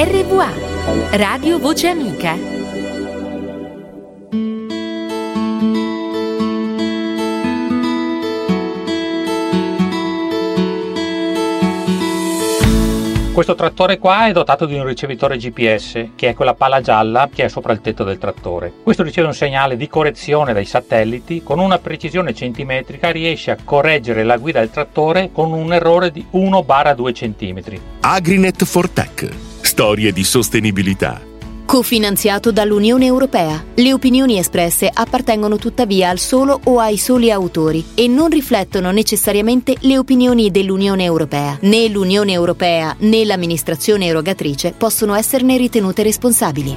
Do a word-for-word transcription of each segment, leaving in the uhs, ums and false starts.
R V A, Radio Voce Amica. Questo trattore qua è dotato di un ricevitore G P S, che è quella pala gialla che è sopra il tetto del trattore. Questo riceve un segnale di correzione dai satelliti, con una precisione centimetrica riesce a correggere la guida del trattore con un errore di uno due centimetri. Agrinet for Tech. Storie di sostenibilità. Cofinanziato dall'Unione Europea. Le opinioni espresse appartengono tuttavia al solo o ai soli autori e non riflettono necessariamente le opinioni dell'Unione Europea. Né l'Unione Europea né l'amministrazione erogatrice possono esserne ritenute responsabili.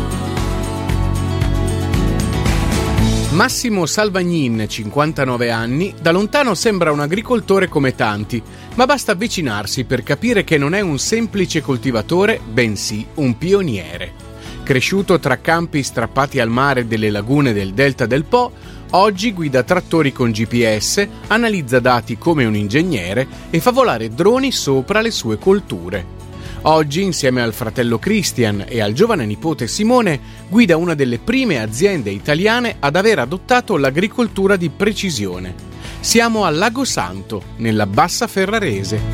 Massimo Salvagnin, cinquantanove anni, da lontano sembra un agricoltore come tanti, ma basta avvicinarsi per capire che non è un semplice coltivatore, bensì un pioniere. Cresciuto tra campi strappati al mare delle lagune del delta del Po, oggi guida trattori con G P S, analizza dati come un ingegnere e fa volare droni sopra le sue colture. Oggi, insieme al fratello Christian e al giovane nipote Simone, guida una delle prime aziende italiane ad aver adottato l'agricoltura di precisione. Siamo a Lago Santo, nella Bassa Ferrarese.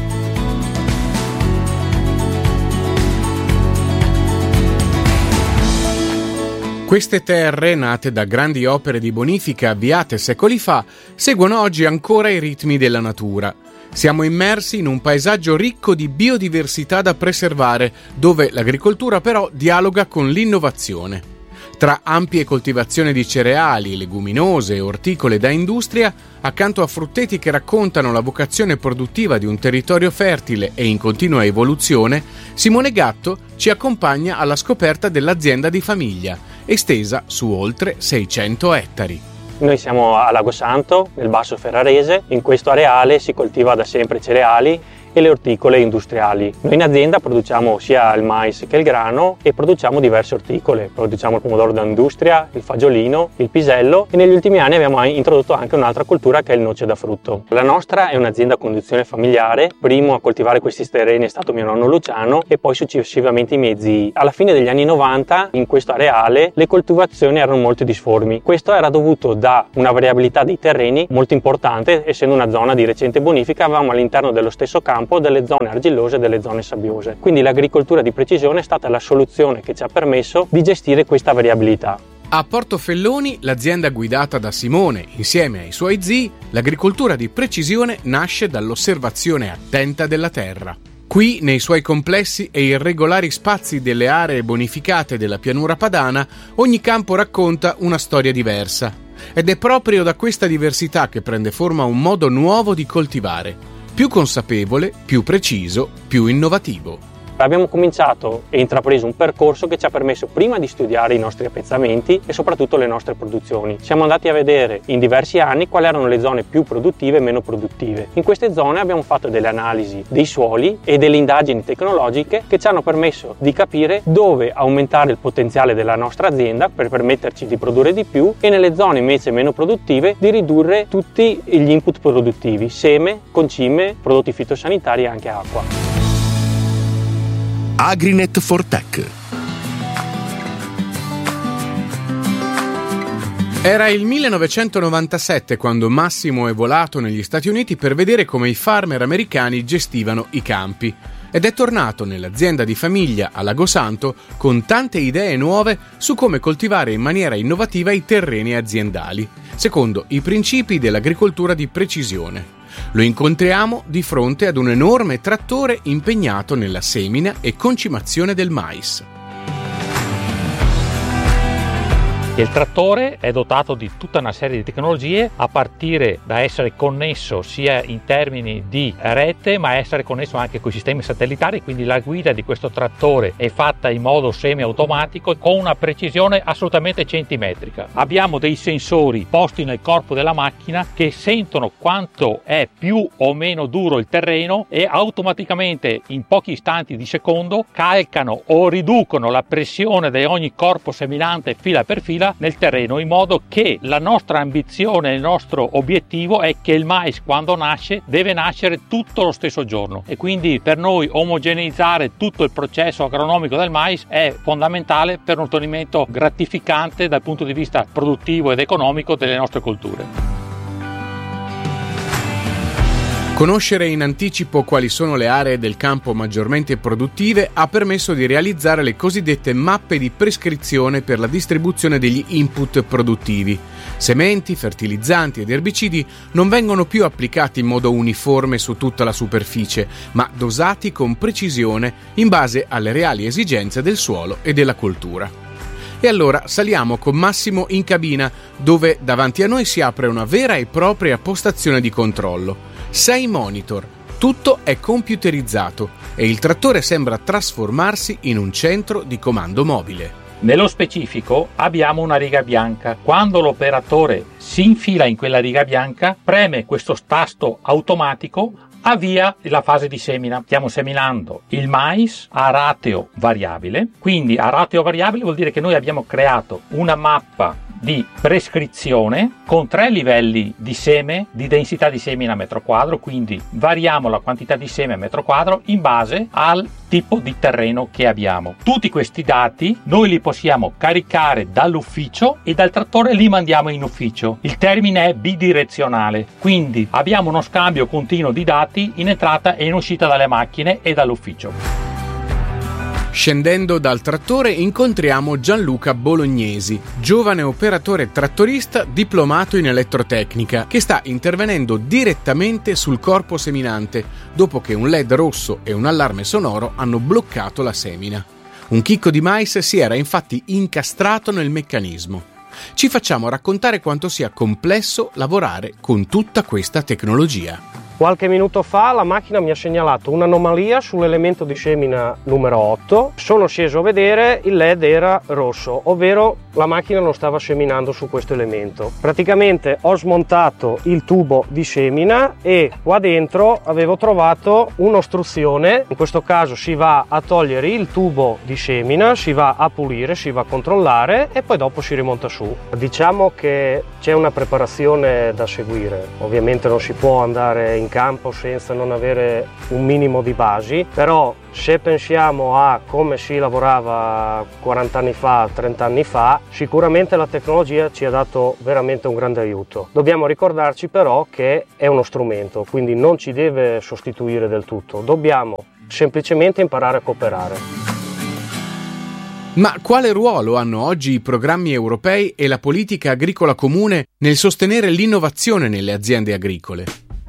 Queste terre, nate da grandi opere di bonifica avviate secoli fa, seguono oggi ancora i ritmi della natura. Siamo immersi in un paesaggio ricco di biodiversità da preservare, dove l'agricoltura però dialoga con l'innovazione. Tra ampie coltivazioni di cereali, leguminose e orticole da industria, accanto a frutteti che raccontano la vocazione produttiva di un territorio fertile e in continua evoluzione, Simone Gatto ci accompagna alla scoperta dell'azienda di famiglia, estesa su oltre seicento ettari. Noi siamo a Lago Santo, nel Basso Ferrarese. In questo areale si coltiva da sempre cereali e le orticole industriali. Noi in azienda produciamo sia il mais che il grano e produciamo diverse orticole. Produciamo il pomodoro da industria, il fagiolino, il pisello e negli ultimi anni abbiamo introdotto anche un'altra coltura che è il noce da frutto. La nostra è un'azienda a conduzione familiare. Primo a coltivare questi terreni è stato mio nonno Luciano e poi successivamente i miei zii. Alla fine degli anni novanta in questo areale le coltivazioni erano molto disformi. Questo era dovuto da una variabilità dei terreni molto importante, essendo una zona di recente bonifica avevamo all'interno dello stesso campo delle zone argillose e delle zone sabbiose. Quindi l'agricoltura di precisione è stata la soluzione che ci ha permesso di gestire questa variabilità. A Portofelloni, l'azienda guidata da Simone, insieme ai suoi zii, l'agricoltura di precisione nasce dall'osservazione attenta della terra. Qui, nei suoi complessi e irregolari spazi delle aree bonificate della pianura padana, ogni campo racconta una storia diversa. Ed è proprio da questa diversità che prende forma un modo nuovo di coltivare. Più consapevole, più preciso, più innovativo. Abbiamo cominciato e intrapreso un percorso che ci ha permesso prima di studiare i nostri appezzamenti e soprattutto le nostre produzioni. Siamo andati a vedere in diversi anni quali erano le zone più produttive e meno produttive. In queste zone abbiamo fatto delle analisi dei suoli e delle indagini tecnologiche che ci hanno permesso di capire dove aumentare il potenziale della nostra azienda per permetterci di produrre di più e nelle zone invece meno produttive di ridurre tutti gli input produttivi, seme, concime, prodotti fitosanitari e anche acqua. Agrinet for Tech. Era il millenovecentonovantasette quando Massimo è volato negli Stati Uniti per vedere come i farmer americani gestivano i campi ed è tornato nell'azienda di famiglia a Lago Santo con tante idee nuove su come coltivare in maniera innovativa i terreni aziendali, secondo i principi dell'agricoltura di precisione. Lo incontriamo di fronte ad un enorme trattore impegnato nella semina e concimazione del mais. Il trattore è dotato di tutta una serie di tecnologie, a partire da essere connesso sia in termini di rete, ma essere connesso anche con i sistemi satellitari, quindi la guida di questo trattore è fatta in modo semi-automatico con una precisione assolutamente centimetrica. Abbiamo dei sensori posti nel corpo della macchina che sentono quanto è più o meno duro il terreno e automaticamente in pochi istanti di secondo calcano o riducono la pressione di ogni corpo seminante fila per fila produttiva nel terreno, in modo che la nostra ambizione, il nostro obiettivo è che il mais, quando nasce, deve nascere tutto lo stesso giorno, e quindi per noi omogeneizzare tutto il processo agronomico del mais è fondamentale per un ottenimento gratificante dal punto di vista produttivo ed economico delle nostre colture. Conoscere in anticipo quali sono le aree del campo maggiormente produttive ha permesso di realizzare le cosiddette mappe di prescrizione per la distribuzione degli input produttivi. Sementi, fertilizzanti ed erbicidi non vengono più applicati in modo uniforme su tutta la superficie, ma dosati con precisione in base alle reali esigenze del suolo e della coltura. E allora saliamo con Massimo in cabina, dove davanti a noi si apre una vera e propria postazione di controllo. Sei monitor, tutto è computerizzato e il trattore sembra trasformarsi in un centro di comando mobile. Nello specifico abbiamo una riga bianca. Quando l'operatore si infila in quella riga bianca, preme questo tasto automatico, avvia la fase di semina. Stiamo seminando il mais a rateo variabile, quindi a rateo variabile vuol dire che noi abbiamo creato una mappa di prescrizione con tre livelli di seme, di densità di semina a metro quadro, quindi variamo la quantità di seme a metro quadro in base al tipo di terreno che abbiamo. Tutti questi dati noi li possiamo caricare dall'ufficio e dal trattore li mandiamo in ufficio. Il termine è bidirezionale, quindi abbiamo uno scambio continuo di dati in entrata e in uscita dalle macchine e dall'ufficio. Scendendo dal trattore incontriamo Gianluca Bolognesi, giovane operatore trattorista diplomato in elettrotecnica, che sta intervenendo direttamente sul corpo seminante dopo che un L E D rosso e un allarme sonoro hanno bloccato la semina. Un chicco di mais si era infatti incastrato nel meccanismo. Ci facciamo raccontare quanto sia complesso lavorare con tutta questa tecnologia. Qualche minuto fa la macchina mi ha segnalato un'anomalia sull'elemento di semina numero otto. Sono sceso a vedere, il L E D era rosso, ovvero la macchina non stava seminando su questo elemento. Praticamente ho smontato il tubo di semina e qua dentro avevo trovato un'ostruzione. In questo caso si va a togliere il tubo di semina, si va a pulire, si va a controllare e poi dopo si rimonta su. Diciamo che c'è una preparazione da seguire. Ovviamente non si può andare in campo senza non avere un minimo di basi, però se pensiamo a come si lavorava quaranta anni fa, trenta anni fa, sicuramente la tecnologia ci ha dato veramente un grande aiuto. Dobbiamo ricordarci però che è uno strumento, quindi non ci deve sostituire del tutto, dobbiamo semplicemente imparare a cooperare. Ma quale ruolo hanno oggi i programmi europei e la politica agricola comune nel sostenere l'innovazione nelle aziende agricole?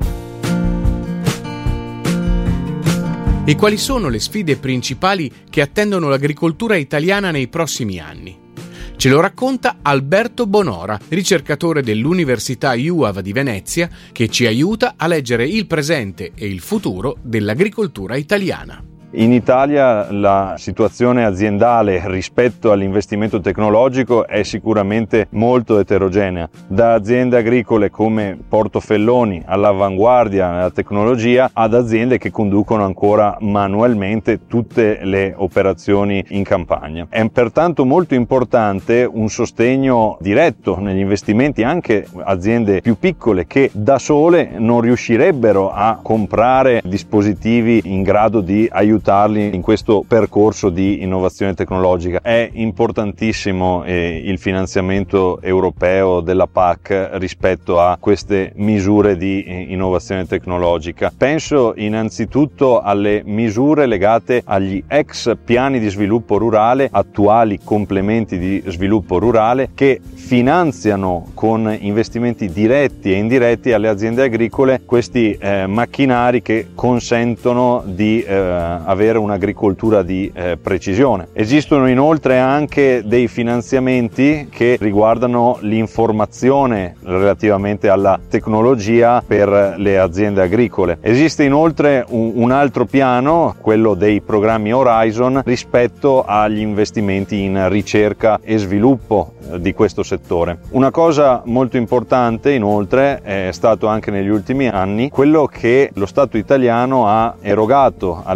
E quali sono le sfide principali che attendono l'agricoltura italiana nei prossimi anni? Ce lo racconta Alberto Bonora, ricercatore dell'Università U A V di Venezia, che ci aiuta a leggere il presente e il futuro dell'agricoltura italiana. In Italia la situazione aziendale rispetto all'investimento tecnologico è sicuramente molto eterogenea, da aziende agricole come Portofelloni all'avanguardia nella tecnologia ad aziende che conducono ancora manualmente tutte le operazioni in campagna. È pertanto molto importante un sostegno diretto negli investimenti anche aziende più piccole che da sole non riuscirebbero a comprare dispositivi in grado di aiutare in questo percorso di innovazione tecnologica. È importantissimo eh, il finanziamento europeo della P A C rispetto a queste misure di eh, innovazione tecnologica. Penso innanzitutto alle misure legate agli ex piani di sviluppo rurale, attuali complementi di sviluppo rurale, che finanziano con investimenti diretti e indiretti alle aziende agricole questi eh, macchinari che consentono di eh, avere un'agricoltura di eh, precisione. Esistono inoltre anche dei finanziamenti che riguardano l'informazione relativamente alla tecnologia per le aziende agricole. Esiste inoltre un, un altro piano, quello dei programmi Horizon, rispetto agli investimenti in ricerca e sviluppo eh, di questo settore. Una cosa molto importante inoltre è stato anche negli ultimi anni quello che lo Stato italiano ha erogato alle aziende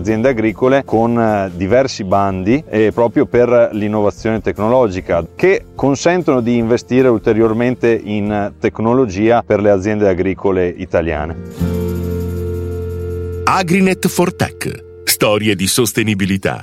aziende agricole con diversi bandi eh, proprio per l'innovazione tecnologica che consentono di investire ulteriormente in tecnologia per le aziende agricole italiane. Agrinet for Tech. Storie di sostenibilità.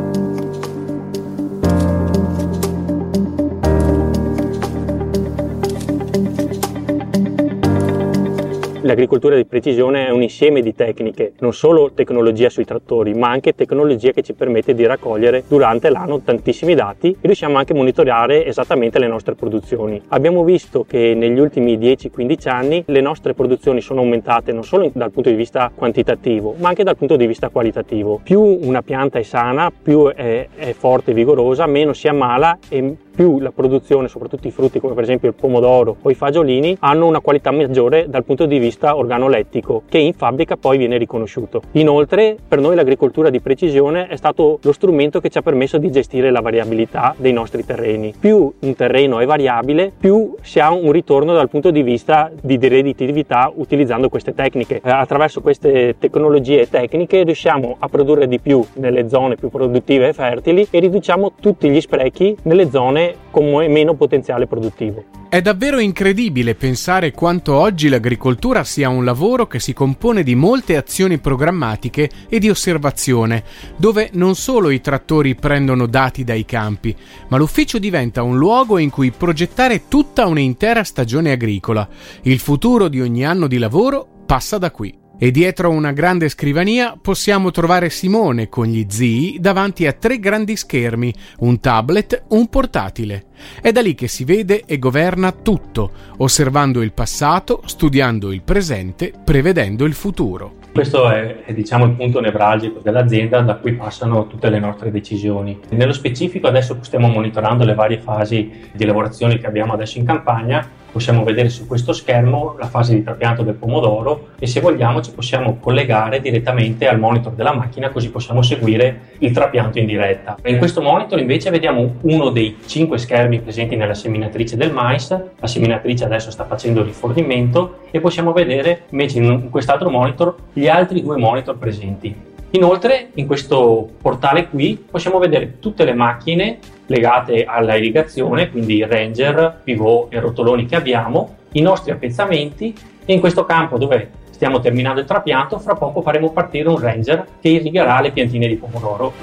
L'agricoltura di precisione è un insieme di tecniche, non solo tecnologia sui trattori, ma anche tecnologia che ci permette di raccogliere durante l'anno tantissimi dati e riusciamo anche a monitorare esattamente le nostre produzioni. Abbiamo visto che negli ultimi dieci quindici anni le nostre produzioni sono aumentate non solo dal punto di vista quantitativo, ma anche dal punto di vista qualitativo. Più una pianta è sana, più è, è forte e vigorosa, meno si ammala e più la produzione, soprattutto i frutti come per esempio il pomodoro o i fagiolini, hanno una qualità maggiore dal punto di vista organolettico che in fabbrica poi viene riconosciuto. Inoltre per noi l'agricoltura di precisione è stato lo strumento che ci ha permesso di gestire la variabilità dei nostri terreni. Più un terreno è variabile, più si ha un ritorno dal punto di vista di redditività utilizzando queste tecniche. Attraverso queste tecnologie e tecniche riusciamo a produrre di più nelle zone più produttive e fertili e riduciamo tutti gli sprechi nelle zone con meno potenziale produttivo. È davvero incredibile pensare quanto oggi l'agricoltura sia un lavoro che si compone di molte azioni programmatiche e di osservazione, dove non solo i trattori prendono dati dai campi, ma l'ufficio diventa un luogo in cui progettare tutta un'intera stagione agricola. Il futuro di ogni anno di lavoro passa da qui. E dietro una grande scrivania possiamo trovare Simone con gli zii davanti a tre grandi schermi, un tablet, un portatile. È da lì che si vede e governa tutto, osservando il passato, studiando il presente, prevedendo il futuro. Questo è, è diciamo il punto nevralgico dell'azienda da cui passano tutte le nostre decisioni. Nello specifico adesso stiamo monitorando le varie fasi di lavorazione che abbiamo adesso in campagna. Possiamo vedere su questo schermo la fase di trapianto del pomodoro e se vogliamo ci possiamo collegare direttamente al monitor della macchina, così possiamo seguire il trapianto in diretta. In questo monitor invece vediamo uno dei cinque schermi presenti nella seminatrice del mais. La seminatrice adesso sta facendo il rifornimento e possiamo vedere invece in quest'altro monitor gli altri due monitor presenti. Inoltre in questo portale qui possiamo vedere tutte le macchine legate alla irrigazione, quindi il Ranger, pivot e rotoloni che abbiamo, i nostri appezzamenti e in questo campo dove stiamo terminando il trapianto fra poco faremo partire un Ranger che irrigherà le piantine di pomodoro.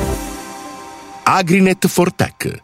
Agrinet for Tech.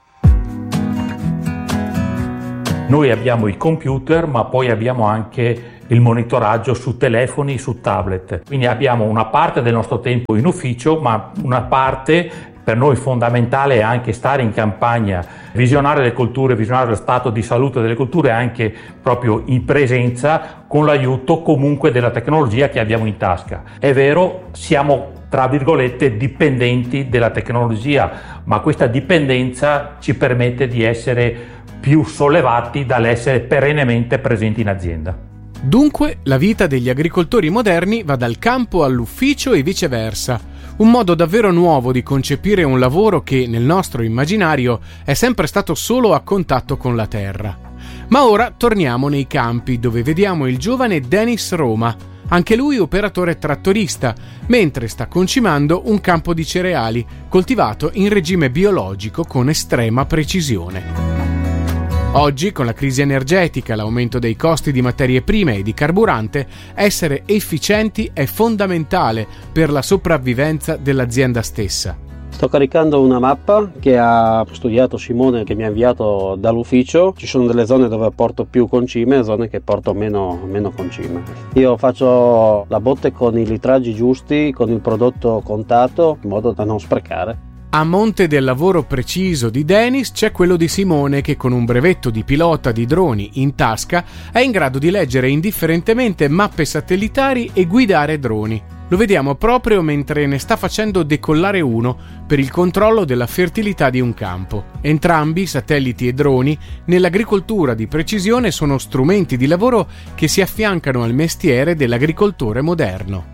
Noi abbiamo i computer, ma poi abbiamo anche il monitoraggio su telefoni, su tablet. Quindi abbiamo una parte del nostro tempo in ufficio, ma una parte per noi fondamentale è anche stare in campagna, visionare le colture, visionare lo stato di salute delle colture anche proprio in presenza con l'aiuto comunque della tecnologia che abbiamo in tasca. È vero, siamo tra virgolette dipendenti della tecnologia, ma questa dipendenza ci permette di essere più sollevati dall'essere perennemente presenti in azienda. Dunque, la vita degli agricoltori moderni va dal campo all'ufficio e viceversa. Un modo davvero nuovo di concepire un lavoro che, nel nostro immaginario, è sempre stato solo a contatto con la terra. Ma ora torniamo nei campi, dove vediamo il giovane Denis Roma, anche lui operatore trattorista, mentre sta concimando un campo di cereali, coltivato in regime biologico con estrema precisione. Oggi, con la crisi energetica, l'aumento dei costi di materie prime e di carburante, essere efficienti è fondamentale per la sopravvivenza dell'azienda stessa. Sto caricando una mappa che ha studiato Simone, che mi ha inviato dall'ufficio. Ci sono delle zone dove porto più concime e zone che porto meno, meno concime. Io faccio la botte con i litraggi giusti, con il prodotto contato, in modo da non sprecare. A monte del lavoro preciso di Denis c'è quello di Simone, che con un brevetto di pilota di droni in tasca è in grado di leggere indifferentemente mappe satellitari e guidare droni. Lo vediamo proprio mentre ne sta facendo decollare uno per il controllo della fertilità di un campo. Entrambi, satelliti e droni, nell'agricoltura di precisione sono strumenti di lavoro che si affiancano al mestiere dell'agricoltore moderno.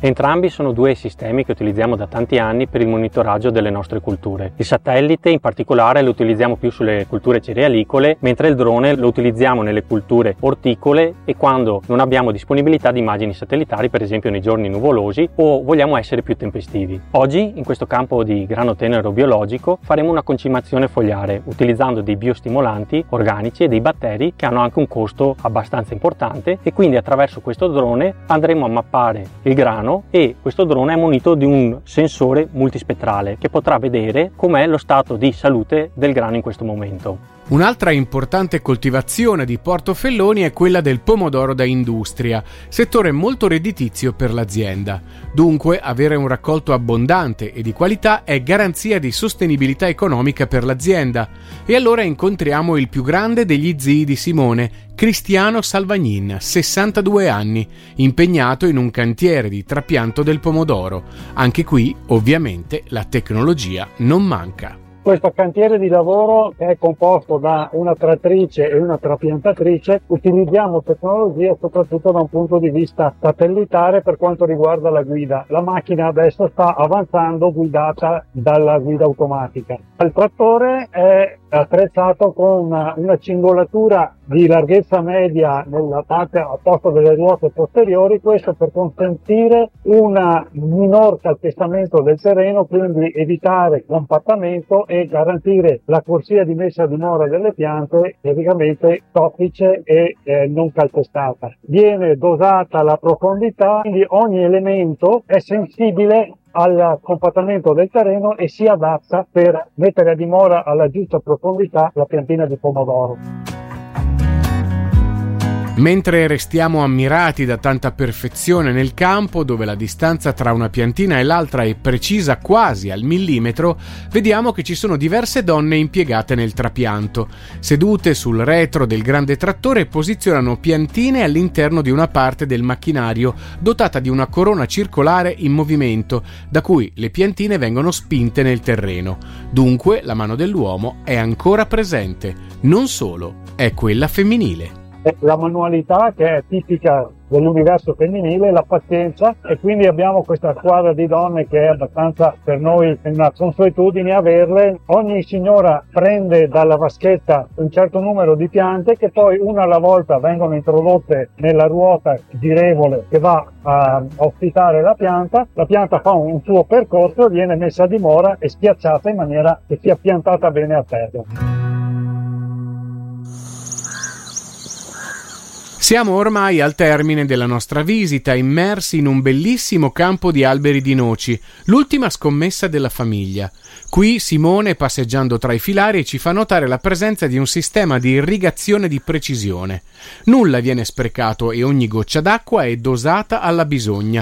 Entrambi sono due sistemi che utilizziamo da tanti anni per il monitoraggio delle nostre culture. Il satellite in particolare lo utilizziamo più sulle culture cerealicole, mentre il drone lo utilizziamo nelle culture orticole e quando non abbiamo disponibilità di immagini satellitari, per esempio nei giorni nuvolosi o vogliamo essere più tempestivi. Oggi in questo campo di grano tenero biologico faremo una concimazione fogliare utilizzando dei biostimolanti organici e dei batteri che hanno anche un costo abbastanza importante, e quindi attraverso questo drone andremo a mappare il grano, e questo drone è munito di un sensore multispettrale che potrà vedere com'è lo stato di salute del grano in questo momento. Un'altra importante coltivazione di Portofelloni è quella del pomodoro da industria, settore molto redditizio per l'azienda. Dunque, avere un raccolto abbondante e di qualità è garanzia di sostenibilità economica per l'azienda. E allora incontriamo il più grande degli zii di Simone, Cristiano Salvagnin, sessantadue anni, impegnato in un cantiere di trapianto del pomodoro. Anche qui, ovviamente, la tecnologia non manca. Questo cantiere di lavoro, che è composto da una trattrice e una trapiantatrice, utilizziamo tecnologie soprattutto da un punto di vista satellitare per quanto riguarda la guida. La macchina adesso sta avanzando guidata dalla guida automatica. Il trattore è attrezzato con una, una cingolatura di larghezza media nella parte a posto delle ruote posteriori, questo per consentire un minor calpestamento del terreno, quindi evitare compattamento e garantire la corsia di messa a dimora delle piante praticamente soffice e eh, non calpestata. Viene dosata la profondità, quindi ogni elemento è sensibile al compattamento del terreno e si adatta per mettere a dimora alla giusta profondità la piantina di pomodoro. Mentre restiamo ammirati da tanta perfezione nel campo, dove la distanza tra una piantina e l'altra è precisa quasi al millimetro, vediamo che ci sono diverse donne impiegate nel trapianto. Sedute sul retro del grande trattore posizionano piantine all'interno di una parte del macchinario dotata di una corona circolare in movimento, da cui le piantine vengono spinte nel terreno. Dunque la mano dell'uomo è ancora presente. Non solo, è quella femminile. La manualità, che è tipica dell'universo femminile, la pazienza, e quindi abbiamo questa squadra di donne che è abbastanza per noi una consuetudine averle. Ogni signora prende dalla vaschetta un certo numero di piante che poi una alla volta vengono introdotte nella ruota girevole che va a ospitare la pianta. La pianta fa un suo percorso, viene messa a dimora e schiacciata in maniera che sia piantata bene a terra. Siamo ormai al termine della nostra visita, immersi in un bellissimo campo di alberi di noci, l'ultima scommessa della famiglia. Qui Simone, passeggiando tra i filari, ci fa notare la presenza di un sistema di irrigazione di precisione. Nulla viene sprecato e ogni goccia d'acqua è dosata alla bisogna.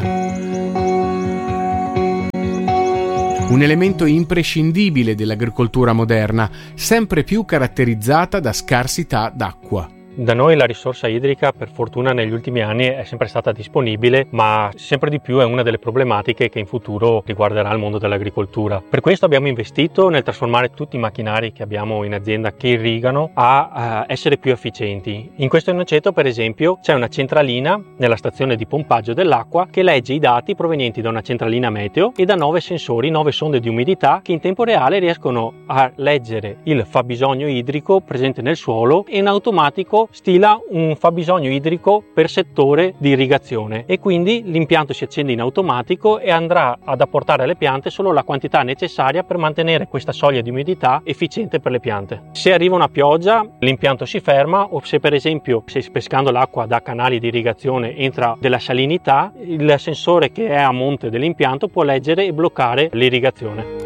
Un elemento imprescindibile dell'agricoltura moderna, sempre più caratterizzata da scarsità d'acqua. Da noi la risorsa idrica per fortuna negli ultimi anni è sempre stata disponibile, ma sempre di più è una delle problematiche che in futuro riguarderà il mondo dell'agricoltura. Per questo abbiamo investito nel trasformare tutti i macchinari che abbiamo in azienda che irrigano a, a essere più efficienti. In questo innoceto, per esempio, c'è una centralina nella stazione di pompaggio dell'acqua che legge i dati provenienti da una centralina meteo e da nove sensori, nove sonde di umidità che in tempo reale riescono a leggere il fabbisogno idrico presente nel suolo e in automatico stila un fabbisogno idrico per settore di irrigazione, e quindi l'impianto si accende in automatico e andrà ad apportare alle piante solo la quantità necessaria per mantenere questa soglia di umidità efficiente per le piante. Se arriva una pioggia l'impianto si ferma, o se per esempio se pescando l'acqua da canali di irrigazione entra della salinità, il sensore che è a monte dell'impianto può leggere e bloccare l'irrigazione.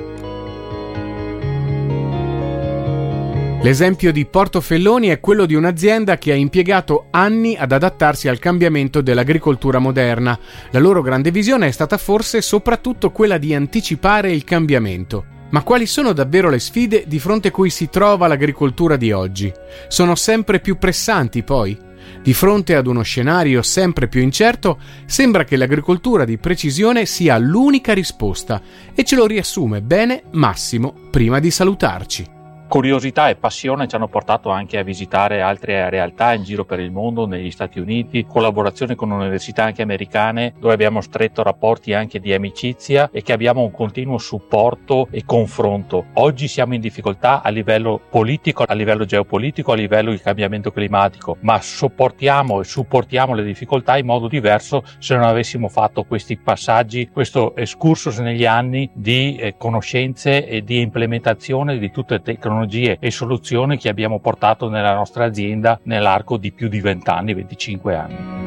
L'esempio di Portofelloni è quello di un'azienda che ha impiegato anni ad adattarsi al cambiamento dell'agricoltura moderna. La loro grande visione è stata forse soprattutto quella di anticipare il cambiamento. Ma quali sono davvero le sfide di fronte a cui si trova l'agricoltura di oggi? Sono sempre più pressanti, poi? Di fronte ad uno scenario sempre più incerto, sembra che l'agricoltura di precisione sia l'unica risposta, e ce lo riassume bene Massimo prima di salutarci. curiosità e passione ci hanno portato anche a visitare altre realtà in giro per il mondo, negli Stati Uniti, collaborazione con università anche americane, dove abbiamo stretto rapporti anche di amicizia e che abbiamo un continuo supporto e confronto. Oggi siamo in difficoltà a livello politico, a livello geopolitico, a livello di cambiamento climatico, ma sopportiamo e supportiamo le difficoltà in modo diverso se non avessimo fatto questi passaggi, questo excursus negli anni di eh, conoscenze e di implementazione di tutte le tecnologie e soluzioni che abbiamo portato nella nostra azienda nell'arco di più di venti anni, venticinque anni.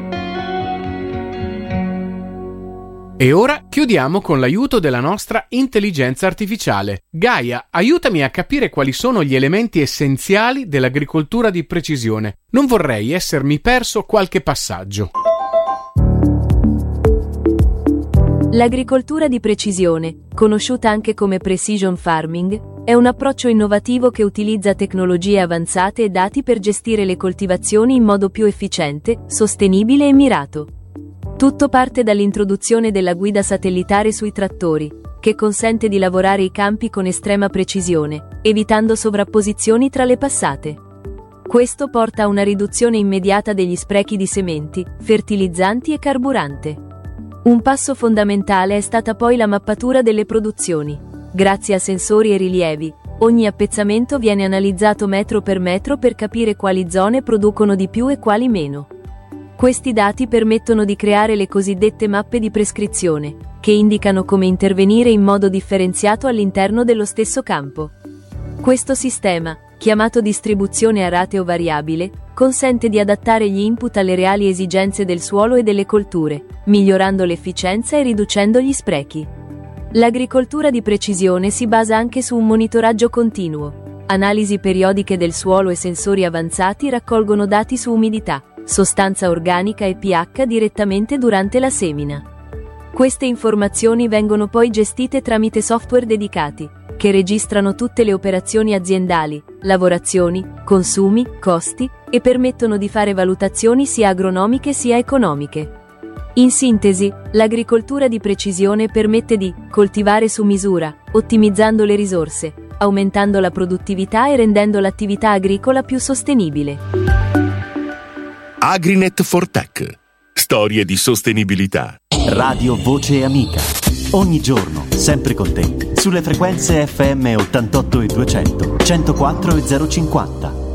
E ora chiudiamo con l'aiuto della nostra intelligenza artificiale. Gaia, aiutami a capire quali sono gli elementi essenziali dell'agricoltura di precisione. Non vorrei essermi perso qualche passaggio. L'agricoltura di precisione, conosciuta anche come precision farming, è un approccio innovativo che utilizza tecnologie avanzate e dati per gestire le coltivazioni in modo più efficiente, sostenibile e mirato. Tutto parte dall'introduzione della guida satellitare sui trattori, che consente di lavorare i campi con estrema precisione, evitando sovrapposizioni tra le passate. Questo porta a una riduzione immediata degli sprechi di sementi, fertilizzanti e carburante. Un passo fondamentale è stata poi la mappatura delle produzioni. Grazie a sensori e rilievi, ogni appezzamento viene analizzato metro per metro per capire quali zone producono di più e quali meno. Questi dati permettono di creare le cosiddette mappe di prescrizione, che indicano come intervenire in modo differenziato all'interno dello stesso campo. Questo sistema, chiamato distribuzione a rateo variabile, consente di adattare gli input alle reali esigenze del suolo e delle colture, migliorando l'efficienza e riducendo gli sprechi. L'agricoltura di precisione si basa anche su un monitoraggio continuo. Analisi periodiche del suolo e sensori avanzati raccolgono dati su umidità, sostanza organica e pH direttamente durante la semina. Queste informazioni vengono poi gestite tramite software dedicati, che registrano tutte le operazioni aziendali, lavorazioni, consumi, costi, e permettono di fare valutazioni sia agronomiche sia economiche. In sintesi, l'agricoltura di precisione permette di coltivare su misura, ottimizzando le risorse, aumentando la produttività e rendendo l'attività agricola più sostenibile. Agrinet for Tech. Storie di sostenibilità. Radio Voce Amica. Ogni giorno, sempre con te, sulle frequenze F M ottantotto e duecento, centoquattro e zero cinquanta.